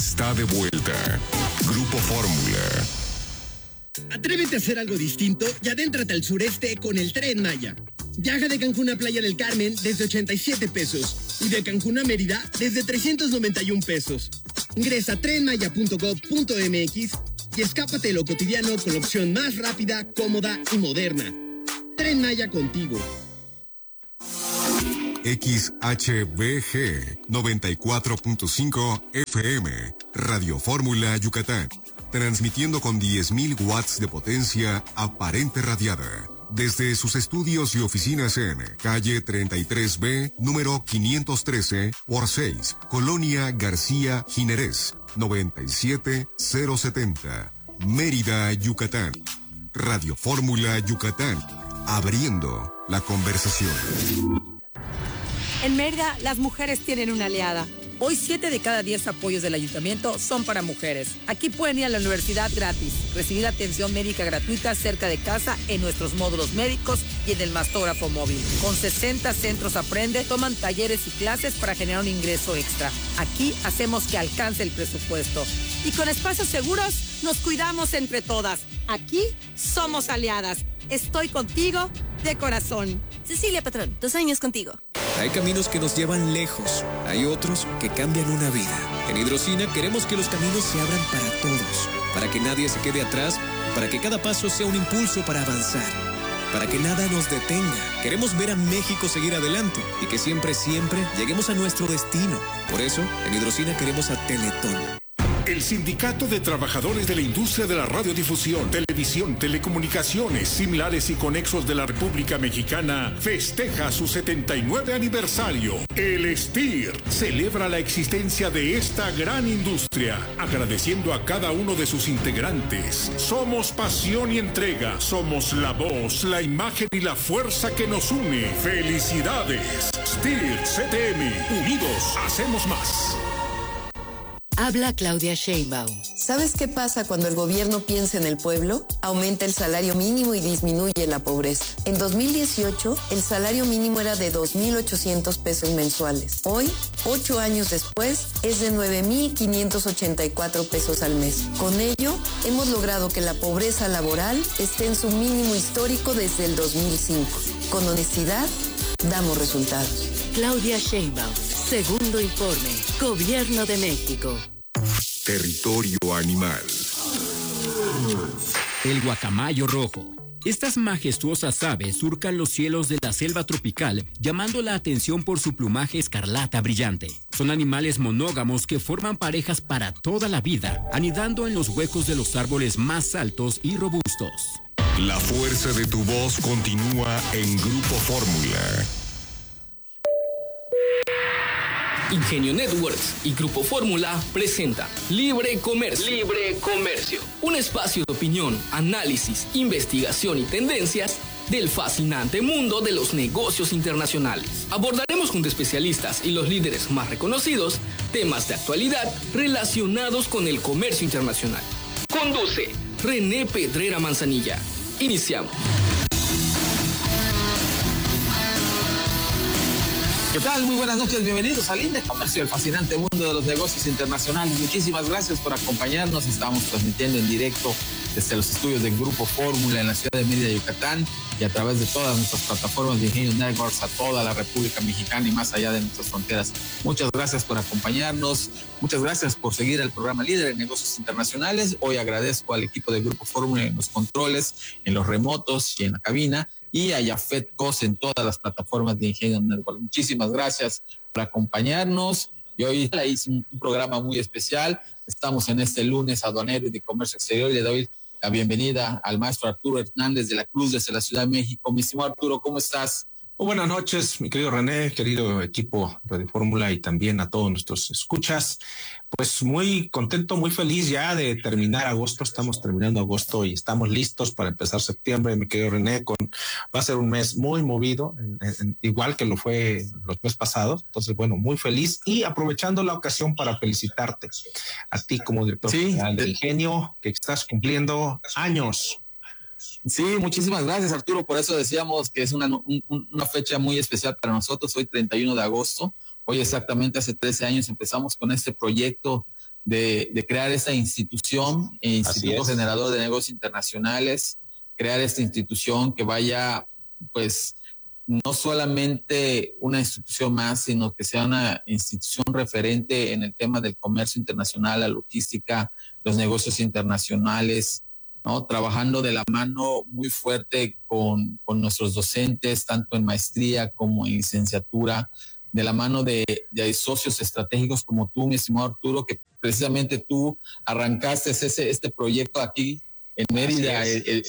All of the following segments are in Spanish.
Está de vuelta. Grupo Fórmula. Atrévete a hacer algo distinto y adéntrate al sureste con el Tren Maya. Viaja de Cancún a Playa del Carmen desde 87 pesos y de Cancún a Mérida desde 391 pesos. Ingresa a trenmaya.gov.mx y escápate de lo cotidiano con la opción más rápida, cómoda y moderna. Tren Maya contigo. XHBG 94.5 FM, Radio Fórmula Yucatán, transmitiendo con 10.000 watts de potencia aparente radiada, desde sus estudios y oficinas en calle 33B, número 513 por 6, Colonia García Jiménez, 97070, Mérida, Yucatán. Radio Fórmula Yucatán, abriendo la conversación. En Mérida, las mujeres tienen una aliada. Hoy 7 de cada 10 apoyos del ayuntamiento son para mujeres. Aquí pueden ir a la universidad gratis, recibir atención médica gratuita cerca de casa en nuestros módulos médicos y en el mastógrafo móvil. Con 60 centros Aprende, toman talleres y clases para generar un ingreso extra. Aquí hacemos que alcance el presupuesto. Y con espacios seguros, nos cuidamos entre todas. Aquí somos aliadas. Estoy contigo de corazón. Cecilia Patrón, 2 años contigo. Hay caminos que nos llevan lejos, hay otros que cambian una vida. En Hidrocina queremos que los caminos se abran para todos, para que nadie se quede atrás, para que cada paso sea un impulso para avanzar, para que nada nos detenga. Queremos ver a México seguir adelante y que siempre, siempre lleguemos a nuestro destino. Por eso, en Hidrocina queremos a Teletón. El Sindicato de Trabajadores de la Industria de la Radiodifusión, Televisión, Telecomunicaciones, Similares y Conexos de la República Mexicana festeja su 79 aniversario. El STIR celebra la existencia de esta gran industria, agradeciendo a cada uno de sus integrantes. Somos pasión y entrega, somos la voz, la imagen y la fuerza que nos une. ¡Felicidades! STIR CTM, unidos hacemos más. Habla Claudia Sheinbaum. ¿Sabes qué pasa cuando el gobierno piensa en el pueblo? Aumenta el salario mínimo y disminuye la pobreza. En 2018, el salario mínimo era de 2,800 pesos mensuales. Hoy, 8 años después, es de 9,584 pesos al mes. Con ello, hemos logrado que la pobreza laboral esté en su mínimo histórico desde el 2005. Con honestidad, damos resultados. Claudia Sheinbaum, segundo informe, Gobierno de México. Territorio animal. El guacamayo rojo. Estas majestuosas aves surcan los cielos de la selva tropical, llamando la atención por su plumaje escarlata brillante. Son animales monógamos que forman parejas para toda la vida, anidando en los huecos de los árboles más altos y robustos. La fuerza de tu voz continúa en Grupo Fórmula. Ingenio Networks y Grupo Fórmula presenta Libre Comercio. Libre Comercio. Un espacio de opinión, análisis, investigación y tendencias del fascinante mundo de los negocios internacionales. Abordaremos junto a especialistas y los líderes más reconocidos temas de actualidad relacionados con el comercio internacional. Conduce René Pedrera Manzanilla. Iniciamos. ¿Qué tal? Muy buenas noches, bienvenidos a Libre Comercio, el fascinante mundo de los negocios internacionales. Muchísimas gracias por acompañarnos. Estamos transmitiendo en directo desde los estudios del Grupo Fórmula en la ciudad de Mérida, Yucatán, y a través de todas nuestras plataformas de Ingenio Networks a toda la República Mexicana y más allá de nuestras fronteras. Muchas gracias por acompañarnos, muchas gracias por seguir el programa líder en negocios internacionales. Hoy agradezco al equipo del Grupo Fórmula en los controles, en los remotos y en la cabina, y a Jafet Cos en todas las plataformas de Ingenio Network. Muchísimas gracias por acompañarnos. Y hoy hice un programa muy especial. Estamos en este lunes aduanero y de comercio exterior y le doy la bienvenida al maestro Arturo Hernández de la Cruz desde la Ciudad de México. Mi estimado Arturo, ¿cómo estás? Muy buenas noches, mi querido René, querido equipo de Fórmula y también a todos nuestros escuchas. Pues muy contento, muy feliz ya de terminar agosto. Estamos terminando agosto y estamos listos para empezar septiembre, mi querido René. Va a ser un mes muy movido, igual que lo fue los meses pasados. Entonces, bueno, muy feliz y aprovechando la ocasión para felicitarte a ti como director general de Ingenio, que estás cumpliendo años. Sí, muchísimas gracias, Arturo. Por eso decíamos que es una fecha muy especial para nosotros. Hoy 31 de agosto. Hoy exactamente hace 13 años empezamos con este proyecto de crear esta institución, Instituto Generador de Negocios Internacionales, crear esta institución que vaya, pues, no solamente una institución más, sino que sea una institución referente en el tema del comercio internacional, la logística, los negocios internacionales, ¿no? Trabajando de la mano muy fuerte con nuestros docentes, tanto en maestría como en licenciatura, de la mano de socios estratégicos como tú, mi estimado Arturo, que precisamente tú arrancaste este proyecto aquí en Mérida.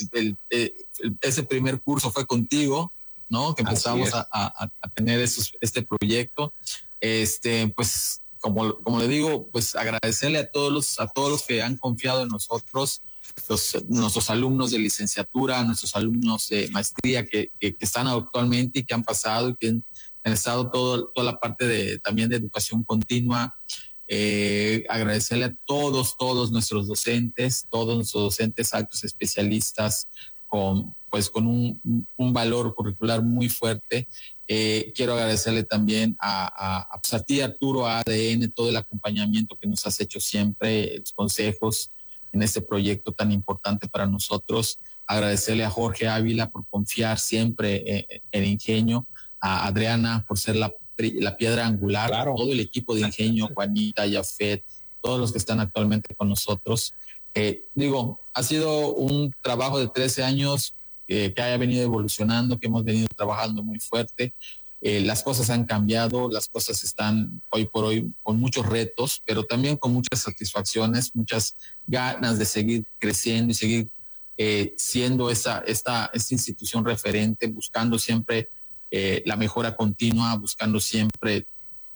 Ese primer curso fue contigo, ¿no? Que empezamos a tener este proyecto. Pues, como le digo, pues agradecerle a todos los que han confiado en nosotros, nuestros alumnos de licenciatura, nuestros alumnos de maestría que están actualmente y que han pasado y que han estado toda la parte también de educación continua. Agradecerle a todos nuestros docentes, altos especialistas con un valor curricular muy fuerte. Quiero agradecerle también a ti, Arturo, a ADN, todo el acompañamiento que nos has hecho siempre, los consejos en este proyecto tan importante para nosotros. Agradecerle a Jorge Ávila por confiar siempre en Ingenio, a Adriana por ser la piedra angular, todo el equipo de Ingenio, Juanita, Yafet, todos los que están actualmente con nosotros. Ha sido un trabajo de 13 años que haya venido evolucionando, que hemos venido trabajando muy fuerte. Las cosas han cambiado, las cosas están hoy por hoy con muchos retos, pero también con muchas satisfacciones, muchas ganas de seguir creciendo y seguir siendo esta institución referente, buscando siempre la mejora continua, buscando siempre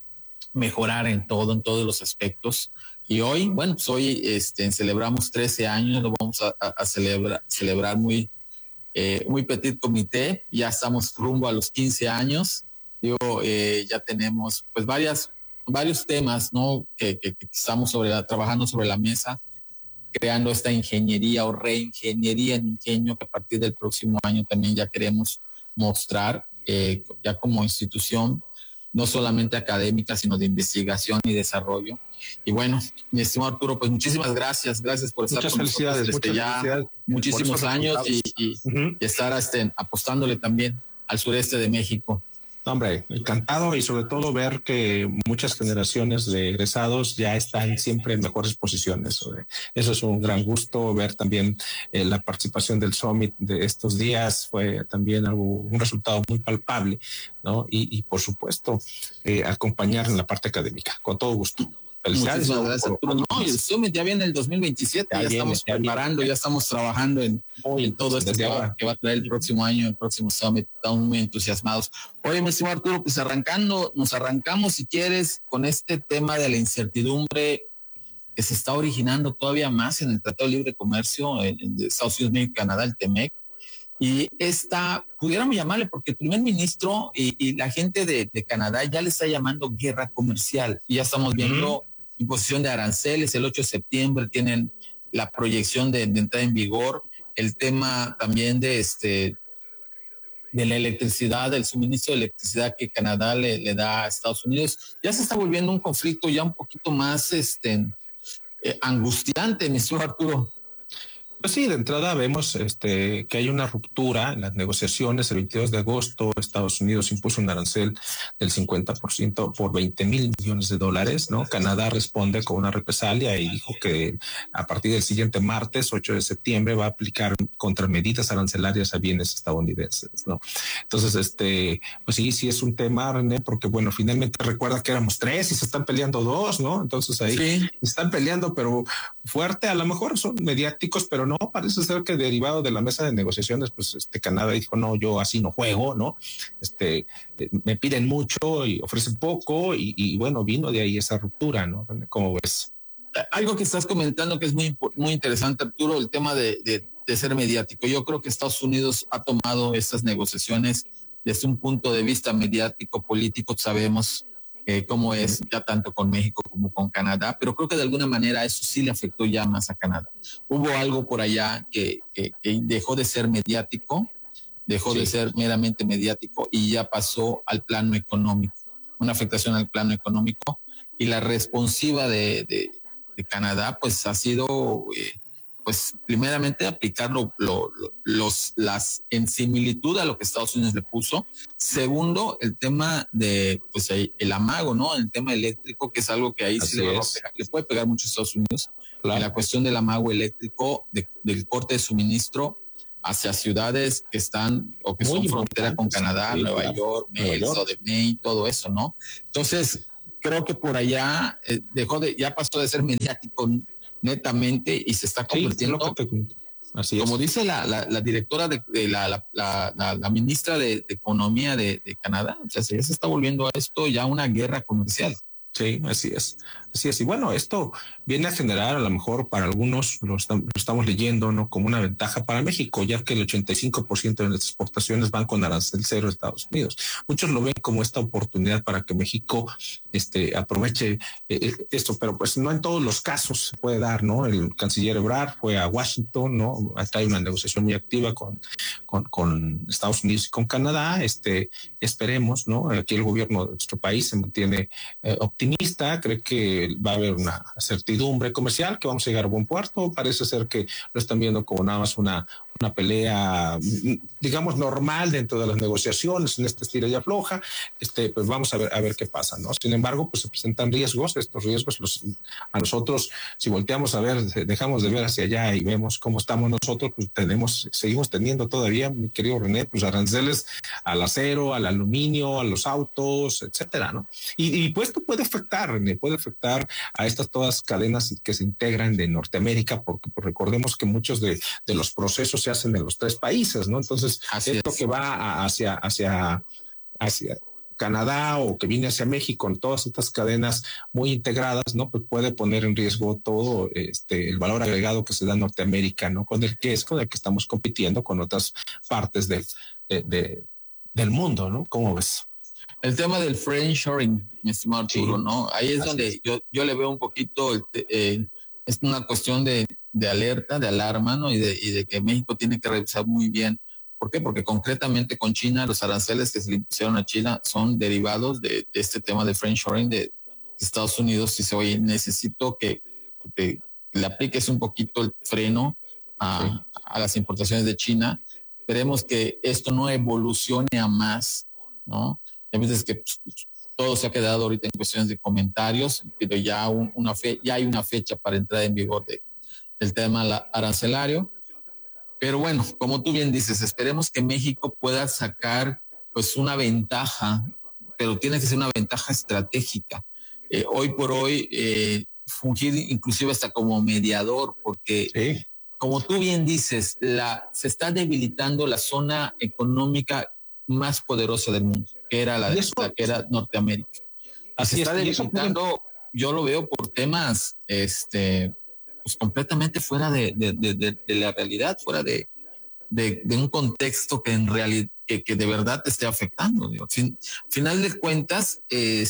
mejorar en todos los aspectos. Y hoy, pues hoy celebramos 13 años, lo vamos a celebrar muy petit comité. Ya estamos rumbo a los 15 años. Ya tenemos pues varios temas, ¿no? que estamos trabajando sobre la mesa, creando esta ingeniería o reingeniería en Ingenio, que a partir del próximo año también ya queremos mostrar ya como institución, no solamente académica, sino de investigación y desarrollo. Y bueno, mi estimado Arturo, pues muchísimas gracias por estar muchas con felicidades, nosotros ya muchísimos años y estar apostándole también al sureste de México. Hombre, encantado, y sobre todo ver que muchas generaciones de egresados ya están siempre en mejores posiciones. Eso es un gran gusto. Ver también la participación del Summit de estos días fue también un resultado muy palpable, ¿no? Y por supuesto, acompañar en la parte académica, con todo gusto. Muchísimas gracias, Arturo. El Summit ya viene el 2027, ya estamos preparando, ya estamos trabajando en todo esto que va a traer el próximo año, el próximo Summit. Estamos muy entusiasmados. Oye, mi estimado Arturo, pues nos arrancamos, si quieres, con este tema de la incertidumbre que se está originando todavía más en el Tratado de Libre Comercio de Estados Unidos, México y Canadá, el TEMEC. Y pudiéramos llamarle, porque el primer ministro y la gente de Canadá ya le está llamando guerra comercial. Y ya estamos viendo imposición de aranceles. El 8 de septiembre tienen la proyección de entrada en vigor. El tema también de la electricidad, del suministro de electricidad que Canadá le da a Estados Unidos. Ya se está volviendo un conflicto ya un poquito más angustiante, mi señor Arturo. Pues sí, de entrada vemos que hay una ruptura en las negociaciones. El 22 de agosto Estados Unidos impuso un arancel del 50% por $20,000 millones, ¿no? Canadá responde con una represalia y dijo que a partir del siguiente martes, 8 de septiembre, va a aplicar contramedidas arancelarias a bienes estadounidenses, ¿no? Entonces, pues sí es un tema, René, porque bueno, finalmente recuerda que éramos 3 y se están peleando 2, ¿no? Entonces ahí están peleando, pero fuerte, a lo mejor son mediáticos, pero no, parece ser que derivado de la mesa de negociaciones, pues Canadá dijo, no, yo así no juego, ¿no? Me piden mucho y ofrecen poco y bueno, vino de ahí esa ruptura, ¿no? ¿Cómo ves? Algo que estás comentando que es muy, muy interesante, Arturo, el tema de ser mediático. Yo creo que Estados Unidos ha tomado estas negociaciones desde un punto de vista mediático, político. Sabemos cómo es ya tanto con México como con Canadá, pero creo que de alguna manera eso sí le afectó ya más a Canadá. Hubo algo por allá que dejó de ser mediático, de ser meramente mediático y ya pasó al plano económico, una afectación al plano económico, y la responsiva de Canadá, pues ha sido, pues primeramente aplicar las en similitud a lo que Estados Unidos le puso. Segundo, el tema de, pues el amago, ¿no? El tema eléctrico, que es algo que ahí sí le puede pegar mucho a Estados Unidos. Claro. La cuestión del amago eléctrico, del corte de suministro hacia ciudades que están o que son frontera con Canadá, sí, Nueva York, de Maine, todo eso, ¿no? Entonces, creo que por allá ya pasó de ser mediático netamente y se está convirtiendo, así como dice la directora la ministra de Economía de Canadá, o sea, ya se está volviendo a esto ya una guerra comercial. Sí, así es. Y bueno, esto viene a generar, a lo mejor para algunos, lo estamos leyendo, ¿no? Como una ventaja para México, ya que el 85% de nuestras exportaciones van con arancel cero a Estados Unidos. Muchos lo ven como esta oportunidad para que México aproveche esto, pero pues no en todos los casos se puede dar, ¿no? El canciller Ebrard fue a Washington, ¿no? Acá hay una negociación muy activa con Estados Unidos y con Canadá. Esperemos, ¿no? Aquí el gobierno de nuestro país se mantiene optimista, cree que va a haber una certidumbre comercial, que vamos a llegar a buen puerto. Parece ser que lo están viendo como nada más una pelea, digamos, normal dentro de las negociaciones, en este estira y afloja. Pues vamos a ver qué pasa, ¿no? Sin embargo, pues se presentan riesgos. Estos riesgos a nosotros, si volteamos a ver, dejamos de ver hacia allá y vemos cómo estamos nosotros, pues seguimos teniendo todavía, mi querido René, pues aranceles al acero, al aluminio, a los autos, etcétera, ¿no? Y pues esto puede afectar, René, puede afectar a estas todas cadenas que se integran de Norteamérica, porque pues, recordemos que muchos de los procesos se hacen en los tres países, ¿no? Entonces, esto que va hacia Canadá o que viene hacia México, en todas estas cadenas muy integradas, ¿no? Pues puede poner en riesgo todo el valor agregado que se da en Norteamérica, ¿no? Con el que estamos compitiendo con otras partes del mundo, ¿no? ¿Cómo ves? El tema del friendshoring, mi estimado Arturo, ¿no? Ahí es donde yo le veo un poquito, es una cuestión de alerta, de alarma, ¿no? Y de que México tiene que revisar muy bien. ¿Por qué? Porque concretamente con China, los aranceles que se le impusieron a China son derivados de este tema de friendshoring de Estados Unidos. Dice, oye, necesito que le apliques un poquito el freno a las importaciones de China. Esperemos que esto no evolucione a más, ¿no? A veces que todo se ha quedado ahorita en cuestiones de comentarios, pero ya hay una fecha para entrar en vigor del tema arancelario. Pero bueno, como tú bien dices, esperemos que México pueda sacar pues una ventaja, pero tiene que ser una ventaja estratégica. Hoy por hoy, fungir inclusive hasta como mediador, porque como tú bien dices, se está debilitando la zona económica más poderosa del mundo, que era que era Norteamérica. Así se está debilitando, yo lo veo por temas pues completamente fuera de la realidad, fuera de un contexto que en realidad que de verdad te esté afectando. Final de cuentas,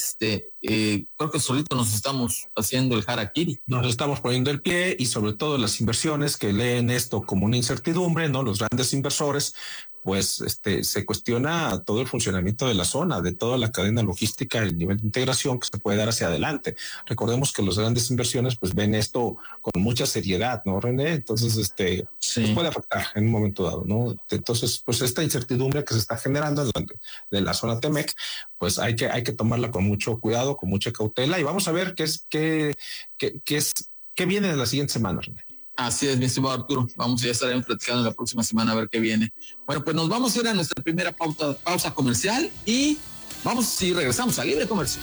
creo que solito nos estamos haciendo el harakiri. Nos estamos poniendo el pie, y sobre todo las inversiones que leen esto como una incertidumbre, ¿no? Los grandes inversores, pues se cuestiona todo el funcionamiento de la zona, de toda la cadena logística, el nivel de integración que se puede dar hacia adelante. Recordemos que las grandes inversiones pues ven esto con mucha seriedad, ¿no, René? Entonces, pues puede afectar en un momento dado, ¿no? Entonces, pues esta incertidumbre que se está generando de la zona TEMEC, pues hay que tomarla con mucho cuidado, con mucha cautela, y vamos a ver qué viene en la siguiente semana, René. Así es, mi estimado Arturo. Ya estaremos platicando la próxima semana a ver qué viene. Bueno, pues nos vamos a ir a nuestra primera pausa comercial y regresamos a Libre Comercio.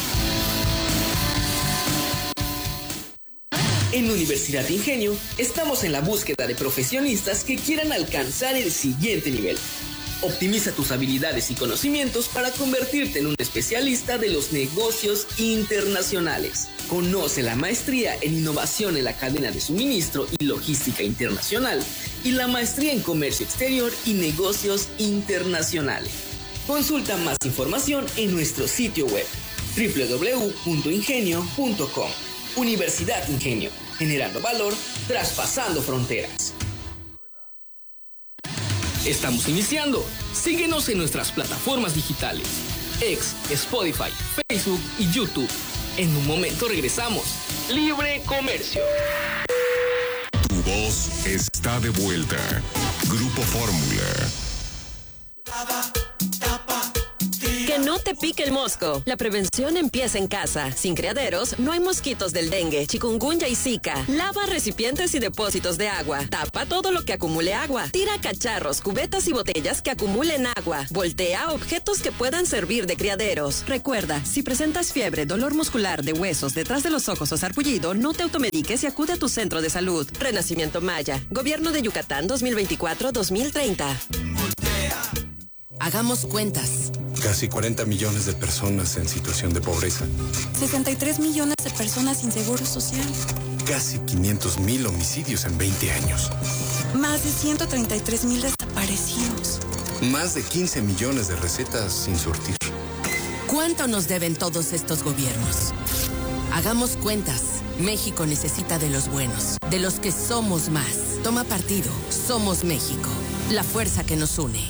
En Universidad Ingenio estamos en la búsqueda de profesionistas que quieran alcanzar el siguiente nivel. Optimiza tus habilidades y conocimientos para convertirte en un especialista de los negocios internacionales. Conoce la maestría en innovación en la cadena de suministro y logística internacional y la maestría en comercio exterior y negocios internacionales. Consulta más información en nuestro sitio web www.ingenio.com. Universidad Ingenio, generando valor, traspasando fronteras. Estamos iniciando. Síguenos en nuestras plataformas digitales: X, Spotify, Facebook y YouTube. En un momento regresamos. Libre Comercio. Tu voz está de vuelta. Grupo Fórmula. Que no te pique el mosco. La prevención empieza en casa. Sin criaderos, no hay mosquitos del dengue, chikungunya y zika. Lava recipientes y depósitos de agua. Tapa todo lo que acumule agua. Tira cacharros, cubetas y botellas que acumulen agua. Voltea objetos que puedan servir de criaderos. Recuerda, si presentas fiebre, dolor muscular de huesos, detrás de los ojos o sarpullido, no te automediques y acude a tu centro de salud. Renacimiento Maya. Gobierno de Yucatán 2024-2030. Hagamos cuentas. Casi 40 millones de personas en situación de pobreza. 63 millones de personas sin seguro social. Casi 500,000 homicidios en 20 años. Más de 133,000 desaparecidos. Más de 15 millones de recetas sin surtir. ¿Cuánto nos deben todos estos gobiernos? Hagamos cuentas. México necesita de los buenos, de los que somos más. Toma partido. Somos México. La fuerza que nos une.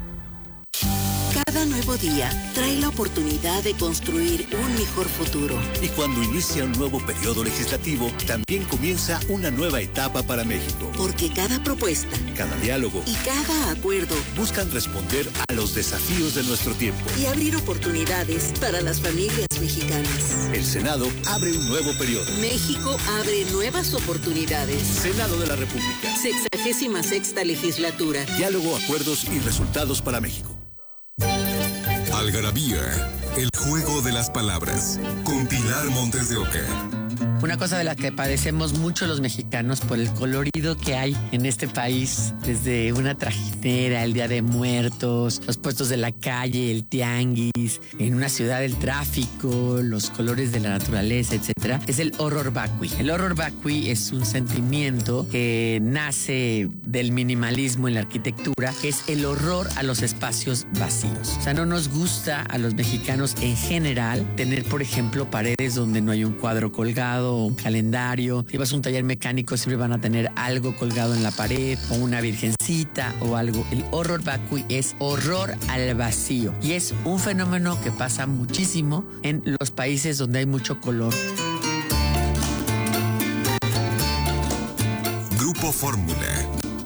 Cada nuevo día trae la oportunidad de construir un mejor futuro. Y cuando inicia un nuevo periodo legislativo, también comienza una nueva etapa para México. Porque cada propuesta, cada diálogo y cada acuerdo buscan responder a los desafíos de nuestro tiempo y abrir oportunidades para las familias mexicanas. El Senado abre un nuevo periodo. México abre nuevas oportunidades. Senado de la República. 66ª legislatura. Diálogo, acuerdos y resultados para México. Algarabía, el juego de las palabras, con Pilar Montes de Oca. Una cosa de la que padecemos mucho los mexicanos por el colorido que hay en este país, desde una trajinera, el Día de Muertos, los puestos de la calle, el tianguis, en una ciudad el tráfico, los colores de la naturaleza, etcétera, es el horror vacui. El horror vacui es un sentimiento que nace del minimalismo en la arquitectura, que es el horror a los espacios vacíos. O sea, no nos gusta a los mexicanos en general tener, por ejemplo, paredes donde no hay un cuadro colgado, un calendario. Si vas a un taller mecánico siempre van a tener algo colgado en la pared o una virgencita o algo. El horror vacui es horror al vacío y es un fenómeno que pasa muchísimo en los países donde hay mucho color. Grupo Fórmula.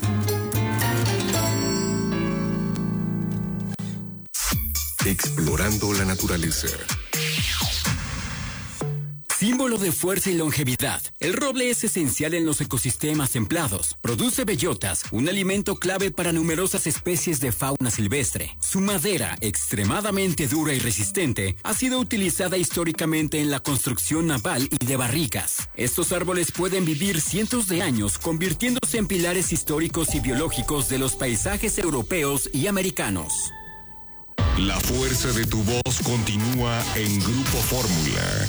Explorando la naturaleza. Símbolo de fuerza y longevidad, el roble es esencial en los ecosistemas templados. Produce bellotas, un alimento clave para numerosas especies de fauna silvestre. Su madera, extremadamente dura y resistente, ha sido utilizada históricamente en la construcción naval y de barricas. Estos árboles pueden vivir cientos de años, convirtiéndose en pilares históricos y biológicos de los paisajes europeos y americanos. La fuerza de tu voz continúa en Grupo Fórmula.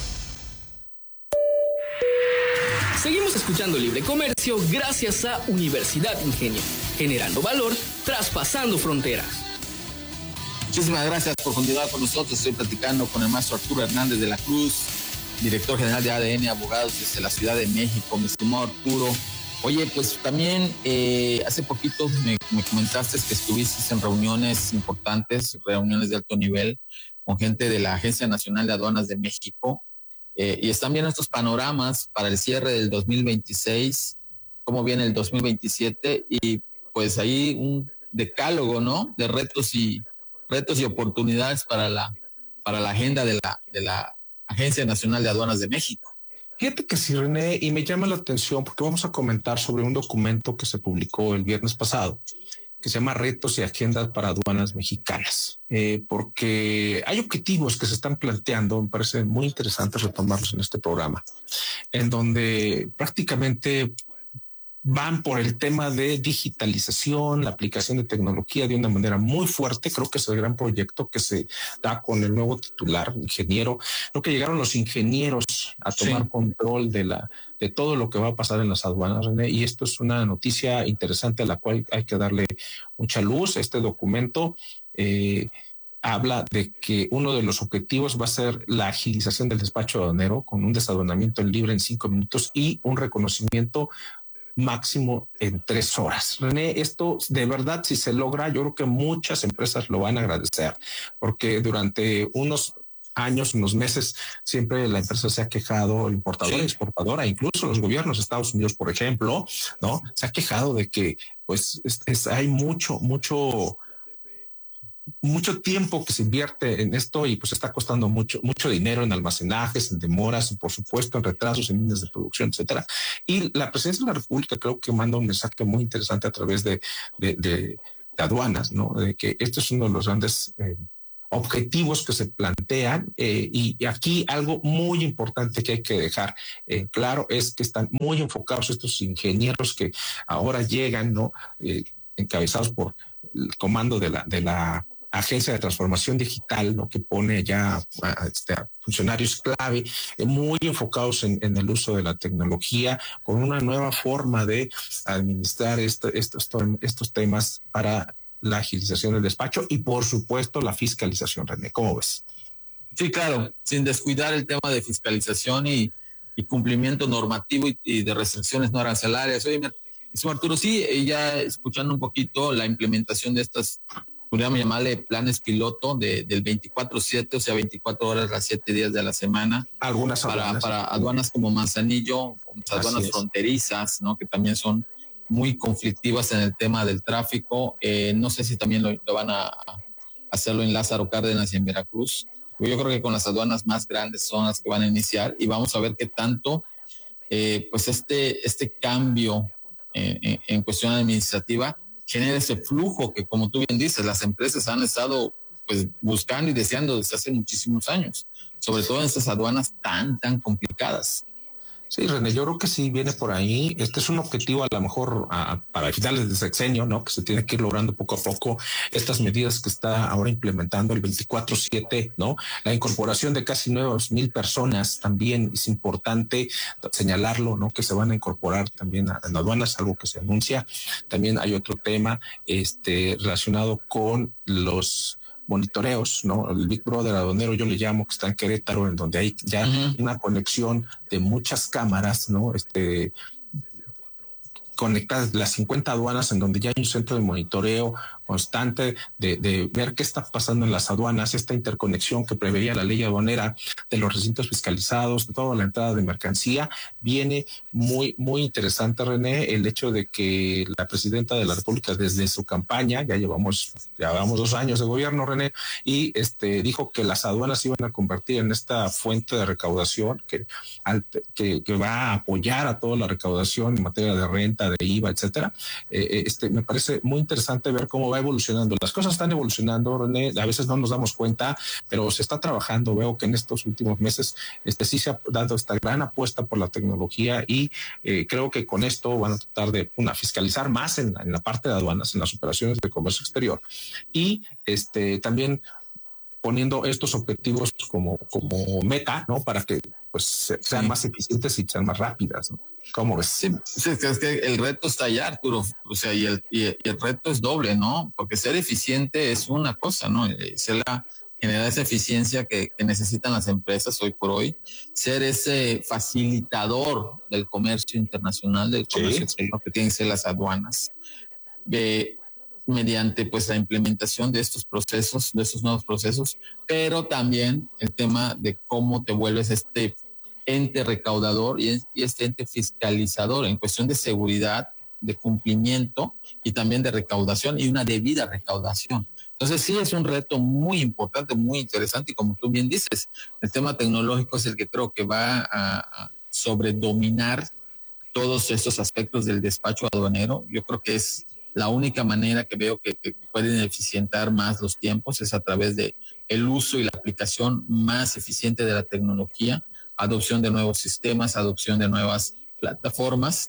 Seguimos escuchando Libre Comercio gracias a Universidad Ingenio, generando valor, traspasando fronteras. Muchísimas gracias por continuar con nosotros. Estoy platicando con el maestro Arturo Hernández de la Cruz, director general de ADN Abogados desde la Ciudad de México. Mi estimado Arturo, oye, pues también hace poquito me comentaste que estuviste en reuniones importantes, reuniones de alto nivel, con gente de la Agencia Nacional de Aduanas de México. Y están viendo estos panoramas para el cierre del 2026, cómo viene el 2027, y pues ahí un decálogo, ¿no? De retos y oportunidades para la agenda de la Agencia Nacional de Aduanas de México. Fíjate que sí, René, y me llama la atención porque vamos a comentar sobre un documento que se publicó el viernes pasado, que se llama Retos y Agendas para Aduanas Mexicanas, porque hay objetivos que se están planteando, me parece muy interesante retomarlos en este programa, en donde prácticamente van por el tema de digitalización, la aplicación de tecnología de una manera muy fuerte. Creo que es el gran proyecto que se da con el nuevo titular, ingeniero. Creo que llegaron los ingenieros a tomar control de todo lo que va a pasar en las aduanas, René, y esto es una noticia interesante a la cual hay que darle mucha luz. Este documento habla de que uno de los objetivos va a ser la agilización del despacho aduanero con un desaduanamiento libre en 5 minutos y un reconocimiento máximo en 3 horas. René, esto de verdad, si se logra, yo creo que muchas empresas lo van a agradecer, porque durante unos años, unos meses, siempre la empresa se ha quejado, importadora, exportadora, incluso los gobiernos de Estados Unidos, por ejemplo, ¿no? Se ha quejado de que pues hay mucho tiempo que se invierte en esto y pues está costando mucho dinero en almacenajes, en demoras, y por supuesto en retrasos en líneas de producción, etcétera. Y la Presidencia de la República creo que manda un mensaje muy interesante a través de aduanas, ¿no? De que este es uno de los grandes objetivos que se plantean, y aquí algo muy importante que hay que dejar claro es que están muy enfocados estos ingenieros que ahora llegan, ¿no? Encabezados por el comando de la Agencia de Transformación Digital, ¿no? Que pone ya a funcionarios clave, muy enfocados en el uso de la tecnología, con una nueva forma de administrar estos temas para la agilización del despacho y, por supuesto, la fiscalización. René, ¿cómo ves? Sí, claro, sin descuidar el tema de fiscalización y cumplimiento normativo y de restricciones no arancelarias. Oye, Arturo, sí, ya escuchando un poquito la implementación de estas, podríamos llamarle planes piloto del 24/7, o sea, 24 horas las 7 días de la semana. Algunas aduanas. Para aduanas como Manzanillo, aduanas fronterizas, ¿no? Que también son muy conflictivas en el tema del tráfico. No sé si también lo van a hacerlo en Lázaro Cárdenas y en Veracruz. Yo creo que con las aduanas más grandes son las que van a iniciar y vamos a ver qué tanto pues este cambio en cuestión administrativa genera ese flujo que, como tú bien dices, las empresas han estado pues buscando y deseando desde hace muchísimos años, sobre todo en estas aduanas tan complicadas. Sí, René, yo creo que sí viene por ahí. Este es un objetivo a lo mejor para finales de sexenio, ¿no? Que se tiene que ir logrando poco a poco estas medidas que está ahora implementando el 24/7, ¿no? La incorporación de casi 9,000 personas también es importante señalarlo, ¿no? Que se van a incorporar también en aduanas, algo que se anuncia. También hay otro tema relacionado con los monitoreos, ¿no? El Big Brother aduanero, yo le llamo, que está en Querétaro, en donde hay ya una conexión de muchas cámaras, ¿no? Conectadas las 50 aduanas, en donde ya hay un centro de monitoreo constante de ver qué está pasando en las aduanas, esta interconexión que preveía la ley aduanera de los recintos fiscalizados, de toda la entrada de mercancía. Viene muy interesante, René, el hecho de que la presidenta de la República, desde su campaña, ya llevamos 2 años de gobierno, René, y dijo que las aduanas se iban a convertir en esta fuente de recaudación que va a apoyar a toda la recaudación en materia de renta, de IVA, etcétera. Me parece muy interesante ver cómo va evolucionando. Las cosas están evolucionando, René, a veces no nos damos cuenta, pero se está trabajando. Veo que en estos últimos meses sí se ha dado esta gran apuesta por la tecnología y creo que con esto van a tratar de fiscalizar más en la parte de aduanas, en las operaciones de comercio exterior y también poniendo estos objetivos como meta, ¿no? Para que pues sean más eficientes y sean más rápidas, ¿no? ¿Cómo ves? Sí, es que el reto está allá, Arturo. O sea, y el reto es doble, ¿no? Porque ser eficiente es una cosa, ¿no? Generar esa eficiencia que necesitan las empresas hoy por hoy, ser ese facilitador del comercio internacional, del comercio exterior que tienen que ser las aduanas, mediante pues la implementación de estos procesos, de estos nuevos procesos, pero también el tema de cómo te vuelves este ente recaudador y este ente fiscalizador en cuestión de seguridad, de cumplimiento y también de recaudación y una debida recaudación. Entonces sí es un reto muy importante, muy interesante y como tú bien dices, el tema tecnológico es el que creo que va a sobredominar todos estos aspectos del despacho aduanero. Yo creo que es la única manera que veo que pueden eficientar más los tiempos es a través de el uso y la aplicación más eficiente de la tecnología, adopción de nuevos sistemas, adopción de nuevas plataformas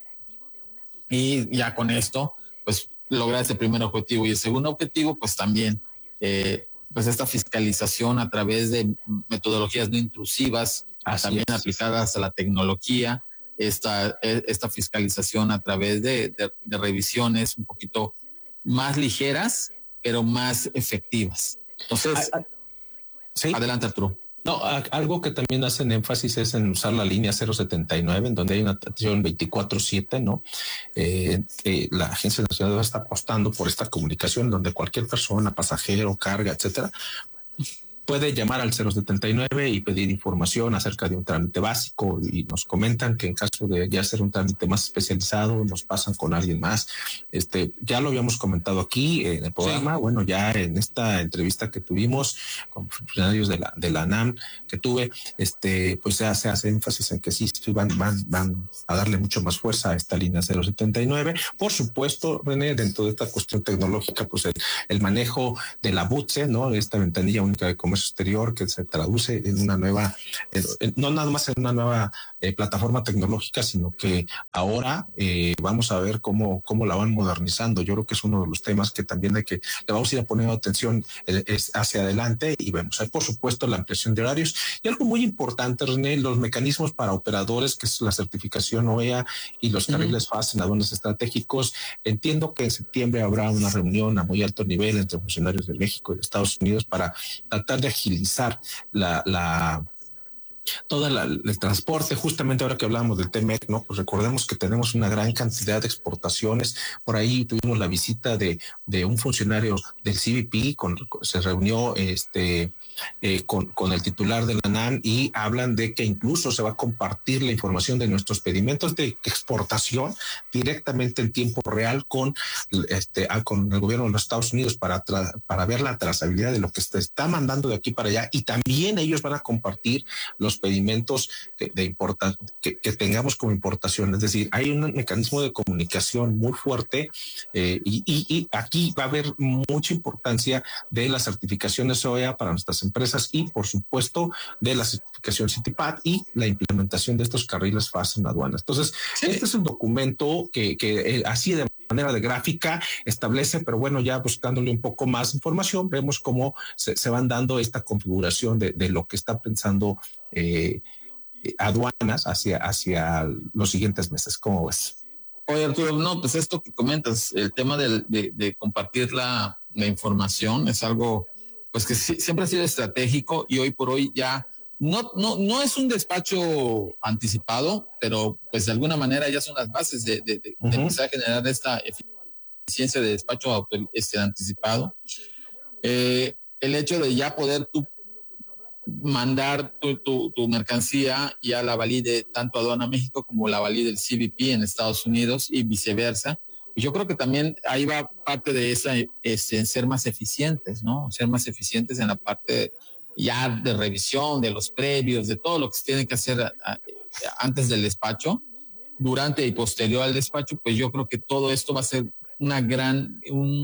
y ya con esto pues lograr ese primer objetivo. Y el segundo objetivo pues también pues esta fiscalización a través de metodologías no intrusivas, también aplicadas a la tecnología, esta fiscalización a través de revisiones un poquito más ligeras pero más efectivas. Entonces, ¿sí? Adelante, Arturo. No, algo que también hacen énfasis es en usar la línea 079, en donde hay una atención 24/7, ¿no? La Agencia Nacional está apostando por esta comunicación, donde cualquier persona, pasajero, carga, etcétera, puede llamar al 079 y pedir información acerca de un trámite básico, y nos comentan que en caso de ya hacer un trámite más especializado nos pasan con alguien más. Ya lo habíamos comentado aquí en el programa. Sí. Bueno, ya en esta entrevista que tuvimos con funcionarios de la ANAM que tuve, pues ya se hace énfasis en que sí van a darle mucho más fuerza a esta línea 079. Por supuesto, René, dentro de esta cuestión tecnológica, pues el manejo de la BUTSE, ¿no? Esta ventanilla única de comercio exterior, que se traduce en una nueva, no nada más en una nueva plataforma tecnológica, sino que ahora vamos a ver cómo la van modernizando. Yo creo que es uno de los temas que también le vamos a ir poniendo atención hacia adelante, y vemos ahí, por supuesto, la ampliación de horarios. Y algo muy importante, René, los mecanismos para operadores, que es la certificación OEA y los carriles FAS en aduanas estratégicos. Entiendo que en septiembre habrá una reunión a muy alto nivel entre funcionarios de México y de Estados Unidos para tratar de agilizar todo el transporte. Justamente ahora que hablábamos del TMEC, ¿no? Pues recordemos que tenemos una gran cantidad de exportaciones. Por ahí tuvimos la visita de un funcionario del CBP, se reunió con el titular de la ANAM, y hablan de que incluso se va a compartir la información de nuestros pedimentos de exportación directamente en tiempo real con el gobierno de los Estados Unidos para ver la trazabilidad de lo que se está mandando de aquí para allá, y también ellos van a compartir los pedimentos que tengamos como importación. Es decir, hay un mecanismo de comunicación muy fuerte, y aquí va a haber mucha importancia de las certificaciones OEA para nuestras empresas, y por supuesto de la certificación CITIPAT y la implementación de estos carriles FAS en aduanas. Entonces, este es un documento que así de manera de gráfica establece, pero bueno, ya buscándole un poco más información, vemos cómo se van dando esta configuración de lo que está pensando aduanas hacia los siguientes meses. ¿Cómo ves? Oye, Arturo, no, pues esto que comentas, el tema de compartir la información es algo pues que siempre ha sido estratégico, y hoy por hoy ya no es un despacho anticipado, pero pues de alguna manera ya son las bases de empezar a generar esta eficiencia de despacho anticipado. El hecho de ya poder tú mandar tu mercancía, ya la valide tanto Aduana México como la valide el CBP en Estados Unidos y viceversa. Yo creo que también ahí va parte de esa, en ser más eficientes, ¿no? Ser más eficientes en la parte ya de revisión, de los previos, de todo lo que se tiene que hacer antes del despacho, durante y posterior al despacho. Pues yo creo que todo esto va a ser una gran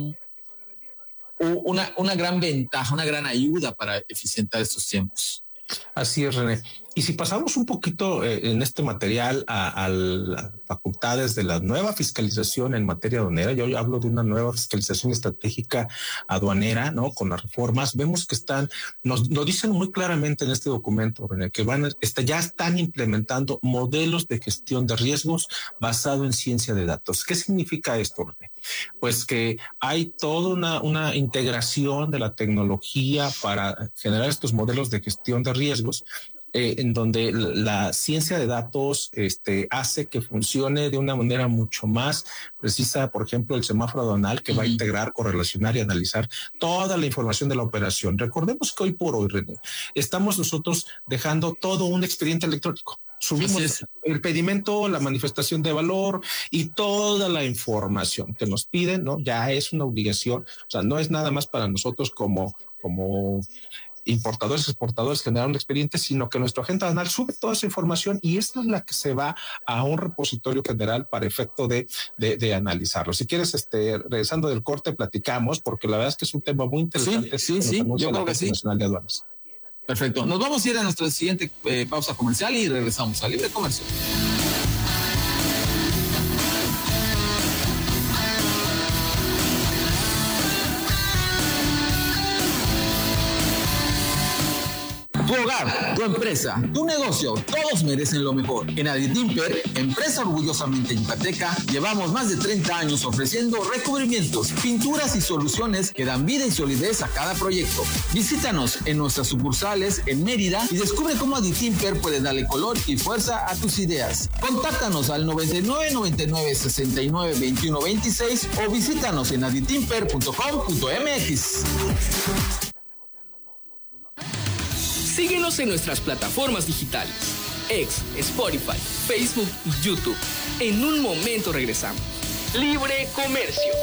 ventaja, una gran ayuda para eficientar estos tiempos. Así es, René. Y si pasamos un poquito en este material a las facultades de la nueva fiscalización en materia aduanera, yo hablo de una nueva fiscalización estratégica aduanera, ¿no? Con las reformas, vemos que nos dicen muy claramente en este documento, René, que ya están implementando modelos de gestión de riesgos basado en ciencia de datos. ¿Qué significa esto, René? Pues que hay toda una integración de la tecnología para generar estos modelos de gestión de riesgos, en donde la ciencia de datos hace que funcione de una manera mucho más precisa. Por ejemplo, el semáforo aduanal, que va a integrar, correlacionar y analizar toda la información de la operación. Recordemos que hoy por hoy, René, estamos nosotros dejando todo un expediente electrónico. Subimos el pedimento, la manifestación de valor y toda la información que nos piden, ¿no? Ya es una obligación. O sea, no es nada más para nosotros como importadores, exportadores generar un expediente, sino que nuestro agente aduanal sube toda esa información, y esta es la que se va a un repositorio general para efecto de analizarlo. Si quieres, regresando del corte, platicamos, porque la verdad es que es un tema muy interesante. Sí, yo creo que sí. Nacional de Aduanas. Perfecto. Nos vamos a ir a nuestra siguiente pausa comercial y regresamos a Libre Comercio. Tu hogar, tu empresa, tu negocio, todos merecen lo mejor. En Aditimper, empresa orgullosamente yucateca, llevamos más de 30 años ofreciendo recubrimientos, pinturas y soluciones que dan vida y solidez a cada proyecto. Visítanos en nuestras sucursales en Mérida y descubre cómo Aditimper puede darle color y fuerza a tus ideas. Contáctanos al 99 99 69 21 26 o visítanos en aditimper.com.mx. Síguenos en nuestras plataformas digitales, X, Spotify, Facebook y YouTube. En un momento regresamos. Libre Comercio.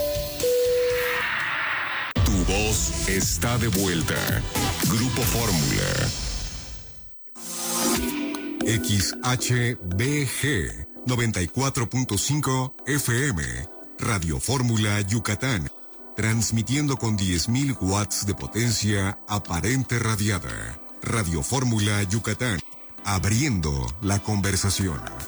Tu voz está de vuelta. Grupo Fórmula. XHBG 94.5 FM. Radio Fórmula Yucatán. Transmitiendo con 10.000 watts de potencia aparente radiada. Radio Fórmula Yucatán. Abriendo la conversación.